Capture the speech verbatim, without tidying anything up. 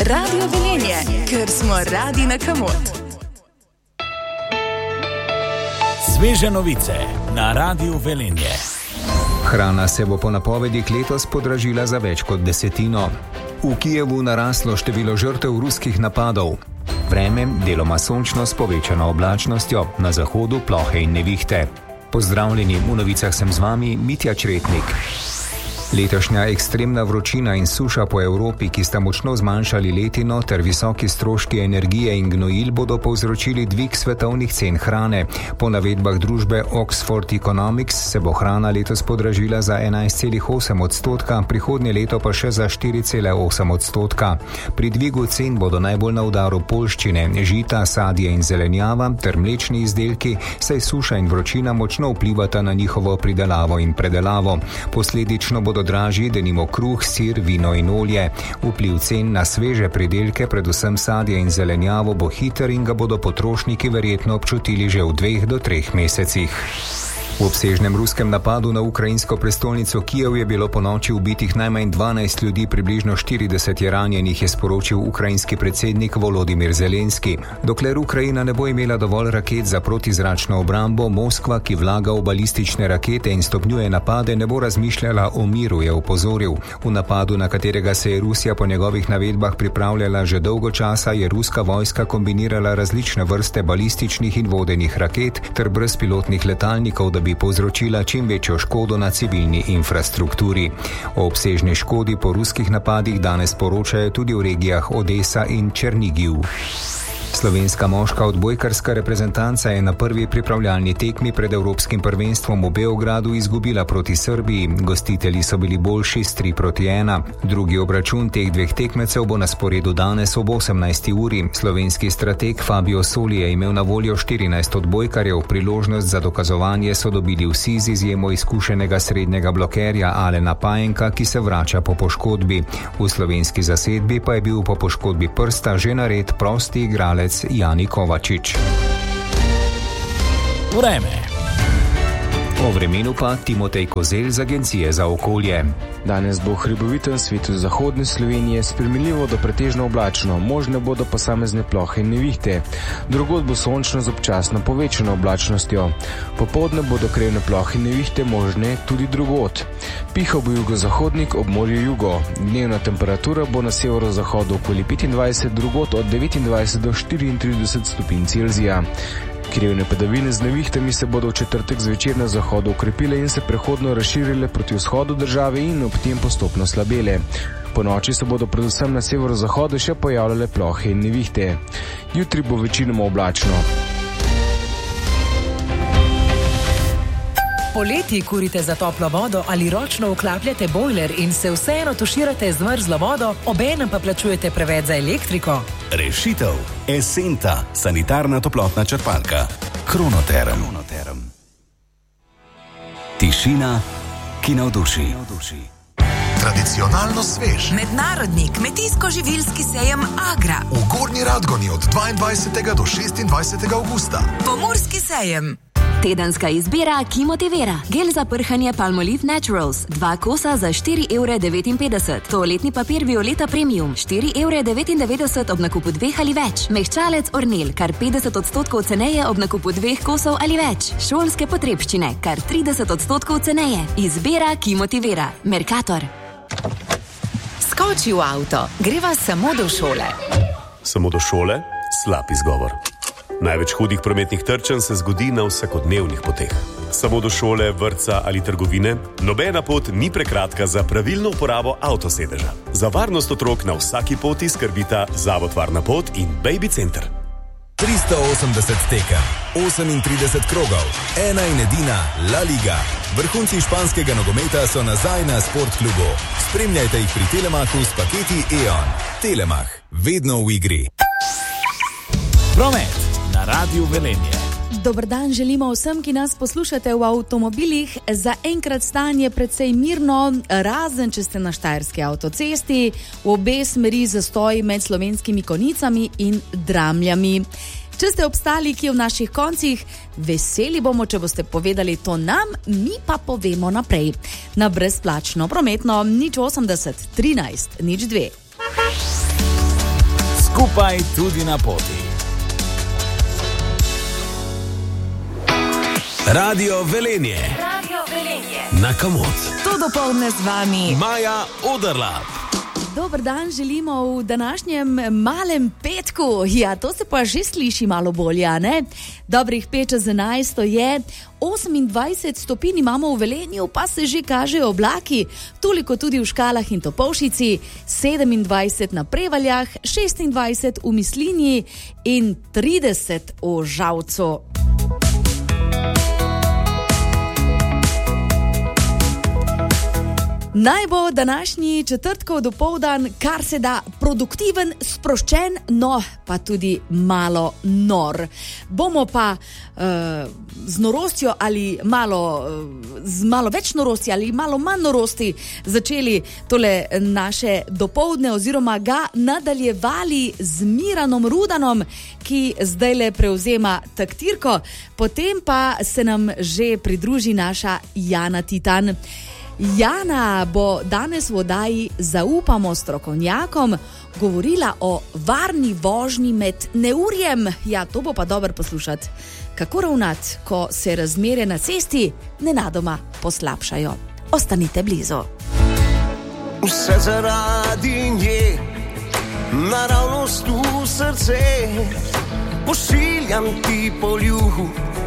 Radio Velenje, ker smo radi na kamot. Sveže novice na Radiu Velenje. Hrana se bo po napovedih letos podražila za več kot desetino. V Kijevu naraslo število žrtev ruskih napadov. Vreme deloma sončno s povečano oblačnostjo, na zahodu plohe in nevihte. Pozdravljeni, v novicah sem z vami Mitja Čretnik. Letošnja ekstremna vročina in suša po Evropi, ki sta močno zmanjšali letino ter visoki stroški energije in gnojil, bodo povzročili dvig svetovnih cen hrane. Po navedbah družbe Oxford Economics se bo hrana letos podražila za enajst celih osem odstotka, prihodnje leto pa še za štiri cele osem odstotka. Pri dvigu cen bodo najbolj na udaru poljščine, žita, sadje in zelenjava ter mlečni izdelki, saj suša in vročina močno vplivata na njihovo pridelavo in predelavo. Posledično bodo dražji denimo kruh, sir, vino in olje. Vpliv cen na sveže pridelke, predvsem sadje in zelenjavo, bo hiter in ga bodo potrošniki verjetno občutili že v dveh do treh mesecih. V obsežnem ruskem napadu na ukrajinsko prestolnico Kijev je bilo ponoči ubitih najmanj dvanajst ljudi, približno štirideset je ranjenih, je sporočil ukrajinski predsednik Volodimir Zelenski. Dokler Ukrajina ne bo imela dovolj raket za protizračno obrambo, Moskva, ki vlaga v balistične rakete in stopnjuje napade, ne bo razmišljala o miru, je opozoril. V napadu, na katerega se je Rusija po njegovih navedbah pripravljala že dolgo časa, je ruska vojska kombinirala različne vrste balističnih in vodenih raket ter brezpilotnih letalnikov, da bi povzročila čim večjo škodo na civilni infrastrukturi. O obsežni škodi po ruskih napadih danes poročajo tudi v regijah Odesa in Černigiv. Slovenska moška odbojkarska reprezentanca je na prvi pripravljalni tekmi pred Evropskim prvenstvom v Beogradu izgubila proti Srbiji. Gostitelji so bili boljši s tri proti ena. Drugi obračun teh dveh tekmecev bo na sporedu danes ob osemnajsti uri. Slovenski strateg Fabio Soli je imel na voljo štirinajst odbojkarjev. Priložnost za dokazovanje so dobili vsi z izjemo izkušenega srednjega blokerja Alena Pajenka, ki se vrača po poškodbi. V slovenski zasedbi pa je bil po poškodbi prsta že nared prosti igralec Jani Kovačič. Vreme. O vremenu pa Timotej Kozelj z Agencije za okolje. Danes bo v hribovitem svetu zahodne Slovenije sprejemljivo do pretežno oblačno, možne bodo posamezne plohe in nevihte. Drugod bo sončno z občasno povečano oblačnostjo. Popoldne bodo krajevne plohe in nevihte možne tudi drugod. Pihal bo jugozahodnik, ob morju jugo. Dnevna temperatura bo na severozahodu okoli petindvajset, drugod od devetindvajset do štiriintrideset stopinj Celzija. Krivne padavine z nevihtami se bodo v četrtek zvečer na zahodu ukrepile in se prehodno razširile proti vzhodu države in ob tem postopno slabele. Po noči se bodo predvsem na severozahodu še pojavljale plohe in nevihte. Jutri bo večinoma oblačno. Poleti kurite za toplo vodo ali ročno vklapljate bojler in se vseeno tuširate z mrzlo vodo, obenem pa plačujete preveč za elektriko? Rešitev. Esenta, sanitarna toplotna črpalka. Kronoterm. Kronoterm. Tišina, ki navduši. Tradicionalno svež. Mednarodni kmetijsko-živilski sejem Agra. V Gornji Radgoni od dvaindvajsetega do šestindvajsetega avgusta. Pomurski sejem. Tedenska izbira Kimotivera. Gel za prhanje Palmolive Naturals. Dva kosa za štiri evre devetinpetdeset. Toaletni papir Violeta Premium. štiri evre devetindevetdeset ob nakupu dveh ali več. Mehčalec Ornel. Kar petdeset odstotkov ceneje ob nakupu dveh kosov ali več. Šolske potrebščine. Kar trideset odstotkov ceneje. Izbira Kimotivera. Mercator. Skoči v avto. Greva samo do šole. Samo do šole? Slab izgovor. Največ hudih prometnih trčenj se zgodi na vsakodnevnih poteh. Samo do šole, vrtca ali trgovine, nobena pot ni prekratka za pravilno uporabo avtosedeža. Za varnost otrok na vsaki poti skrbita Zavod Varna pot in Baby Center. tristo osemdeset tekem, osemintrideset krogov, ena in edina La Liga. Vrhunci španskega nogometa so nazaj na Sportklubu. Spremljajte jih pri Telemachu s paketi E O N. Telemach, vedno v igri. Promet na Radiu Velenje. Dober dan želimo vsem, ki nas poslušate v avtomobilih. Za enkrat stanje precej mirno, razen če ste na Štajerski avtocesti, v obe smeri zastoj med Slovenskimi Konjicami in Dramljami. Če ste obstali kje v naših koncih, veseli bomo, če boste povedali to nam, mi pa povemo naprej. Na brezplačno prometno nič osemdeset trinajst nič dve. skupaj tudi na poti. Radio Velenje. Radio Velenje. Na Kamot. To dopoldne z vami Maja Oderlap. Dober dan želimo v današnjem malem petku. Ja, to se pa že sliši malo bolje, ne? Dobrih pet čez enajsto je, osemindvajset stopinj imamo v Velenju, pa se že kažejo oblaki, toliko tudi v Škalah in Topolšici, sedemindvajset na Prevaljah, šestindvajset v Mislinji in trideset v Žalcu. Naj bo današnji četrtkov dopoldan kar se da produktiven, sproščen, no pa tudi malo nor. Bomo pa uh, z norostjo ali malo, uh, z malo več norosti ali malo manj norosti začeli tole naše dopoldne oziroma ga nadaljevali z Miranom Rudanom, ki zdajle prevzema taktirko, potem pa se nam že pridruži naša Jana Titan. Jana bo danes v oddaji Zaupamo strokovnjakom govorila o varni vožnji med neurjem. Ja, to bo pa dobro poslušati. Kako ravnati, ko se razmere na cesti nenadoma poslabšajo. Ostanite blizu. Vse zaradi nje, naravnost v srce, pošiljam ti poljubu